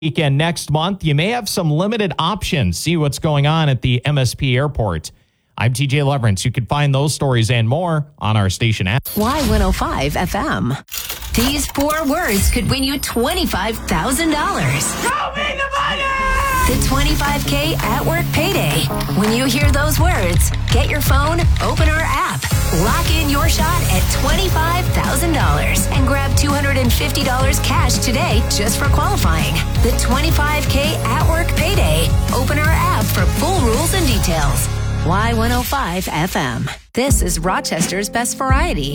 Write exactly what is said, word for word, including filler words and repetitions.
Weekend next month, you may have some limited options. See what's going on at the M S P airport. I'm T J Leverance. You can find those stories and more on our station app. Y one oh five F M. These four words could win you twenty-five thousand dollars. Show me the money! The twenty-five K at work payday. When you hear those words, get your phone, open our app, lock in your shot at twenty-five thousand dollars and grab two hundred fifty dollars cash today just for qualifying. The twenty-five K at work payday. Open our app for full rules and details. Y one oh five F M. This is Rochester's best variety.